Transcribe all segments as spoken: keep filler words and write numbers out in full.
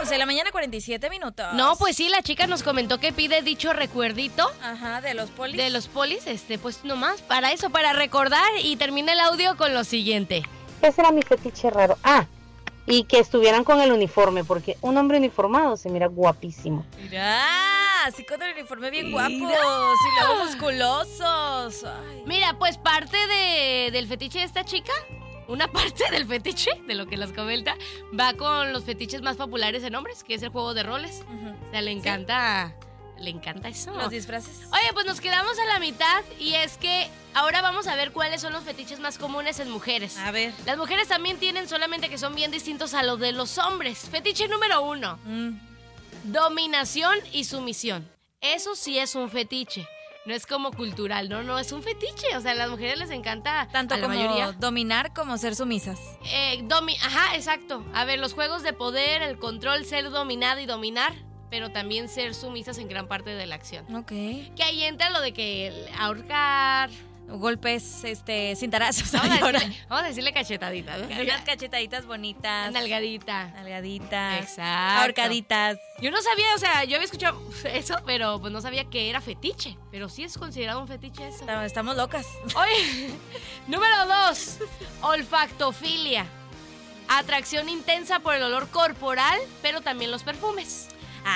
once de la mañana, cuarenta y siete minutos. No, pues sí, la chica nos comentó que pide dicho recuerdito. Ajá, de los polis. De los polis, este, pues nomás para eso, para recordar, y termina el audio con lo siguiente. Ese era mi fetiche raro. Ah, y que estuvieran con el uniforme, porque un hombre uniformado se mira guapísimo. Mira, así con el uniforme bien guapos y luego musculosos. Ay. Mira, pues parte de, del fetiche de esta chica, una parte del fetiche, de lo que nos comenta, va con los fetiches más populares en hombres, que es el juego de roles. Uh-huh. O sea, le encanta... ¿Sí? Le encanta eso. Los disfraces. Oye, pues nos quedamos a la mitad y es que ahora vamos a ver cuáles son los fetiches más comunes en mujeres. A ver. Las mujeres también tienen, solamente que son bien distintos a los de los hombres. Fetiche número uno. Mm. Dominación y sumisión. Eso sí es un fetiche. No es como cultural, no, no, es un fetiche. O sea, a las mujeres les encanta. Tanto a la como mayoría. dominar como ser sumisas. Eh, domi- Ajá, exacto. A ver, los juegos de poder, el control, ser dominado y dominar, pero también ser sumisas en gran parte de la acción. Ok. Que ahí entra lo de que ahorcar, golpes, este, cintarazos. Vamos, a decirle, vamos a decirle cachetaditas, ¿no? Unas cachetaditas bonitas. Nalgadita. Nalgaditas. Exacto. Ahorcaditas. Yo no sabía, o sea, yo había escuchado eso, pero pues no sabía que era fetiche. Pero sí es considerado un fetiche eso. Estamos locas. Oye, número dos, olfactofilia. Atracción intensa por el olor corporal, pero también los perfumes.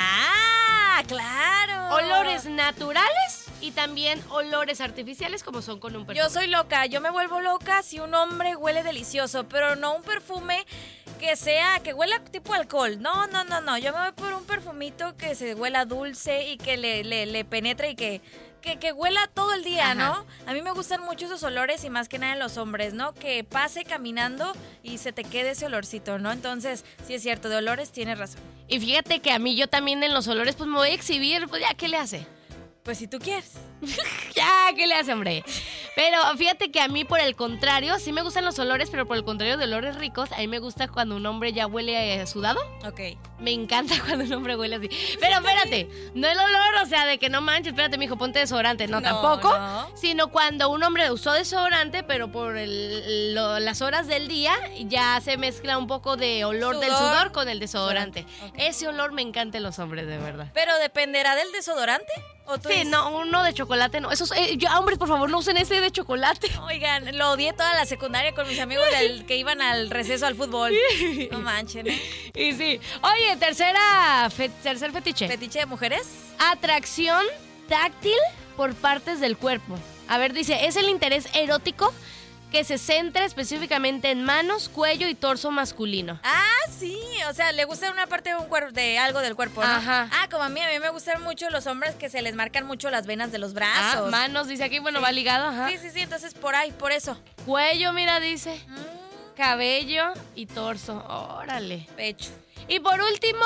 ¡Ah, claro! Olores naturales y también olores artificiales, como son con un perfume. Yo soy loca, yo me vuelvo loca si un hombre huele delicioso, pero no un perfume que sea, que huela tipo alcohol. No, no, no, no. Yo me voy por un perfumito que se huela dulce y que le, le, le penetre y que... Que, que huela todo el día, ajá, ¿no? A mí me gustan mucho esos olores y más que nada en los hombres, ¿no? Que pase caminando y se te quede ese olorcito, ¿no? Entonces, sí es cierto, de olores tienes razón. Y fíjate que a mí yo también en los olores pues me voy a exhibir, pues ya, ¿qué le hace? Pues si tú quieres. Ya, ¿qué le hace, hombre? Pero fíjate que a mí, por el contrario, sí me gustan los olores, pero por el contrario de olores ricos, a mí me gusta cuando un hombre ya huele eh, sudado. Ok. Me encanta cuando un hombre huele así. Pero espérate, no el olor, o sea, de que no manches, espérate, mijo, ponte desodorante. No, no tampoco. No. Sino cuando un hombre usó desodorante, pero por el, lo, las horas del día ya se mezcla un poco de olor ¿Sudor? del sudor con el desodorante. Okay. Ese olor me encanta en los hombres, de verdad. ¿Pero dependerá del desodorante? ¿O tú sí, dices? No, uno de chocolate no. Esos, eh, yo, hombres, por favor, no usen ese de chocolate. Oigan, lo odié toda la secundaria con mis amigos del, que iban al receso al fútbol. No manchen. ¿eh? Y sí. Oye, tercera, fe, tercer fetiche. ¿Fetiche de mujeres? Atracción táctil por partes del cuerpo. A ver, dice, es el interés erótico que se centra específicamente en manos, cuello y torso masculino. Ah, sí, o sea, le gusta una parte de un cuerpo, de algo del cuerpo, ¿no? Ajá. Ah, como a mí, a mí me gustan mucho los hombres que se les marcan mucho las venas de los brazos. Ah, manos, dice aquí, bueno, sí. va ligado, ajá. Sí, sí, sí, entonces por ahí, por eso. Cuello, mira, dice. Mm. Cabello y torso, órale. Pecho. Y por último,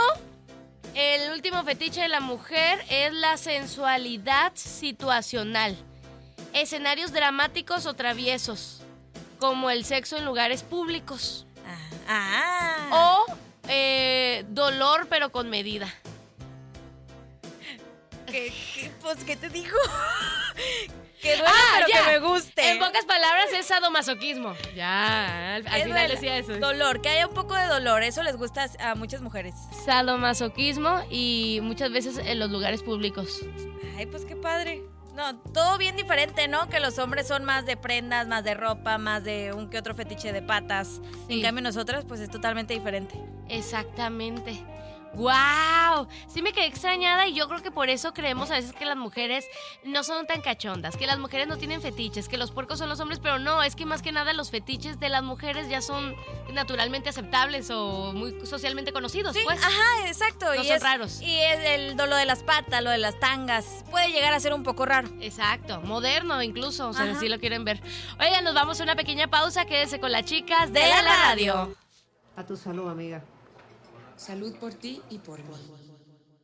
el último fetiche de la mujer es la sensualidad situacional. Escenarios dramáticos o traviesos, como el sexo en lugares públicos. Ah. O eh, dolor pero con medida. ¿Qué, qué, pues, ¿qué te digo? Que duele, ah, pero ya. Que me guste. En pocas palabras es sadomasoquismo. Ya, al, al final decía eso. Dolor, que haya un poco de dolor, eso les gusta a muchas mujeres. Sadomasoquismo y muchas veces en los lugares públicos. Ay, pues qué padre. No, todo bien diferente, ¿no? Que los hombres son más de prendas, más de ropa, más de un que otro fetiche de patas. Sí. En cambio nosotras, pues es totalmente diferente. Exactamente. ¡Wow! Sí me quedé extrañada y yo creo que por eso creemos a veces que las mujeres no son tan cachondas, que las mujeres no tienen fetiches, que los puercos son los hombres, pero no, es que más que nada los fetiches de las mujeres ya son naturalmente aceptables o muy socialmente conocidos, sí, pues. Ajá, exacto. No y son es, raros. Y es el, lo de las patas, lo de las tangas, puede llegar a ser un poco raro. Exacto, moderno incluso, o sea, si lo quieren ver. Oigan, nos vamos a una pequeña pausa, quédense con las chicas de, de la radio. A tu salud, amiga. Salud por ti y por mí.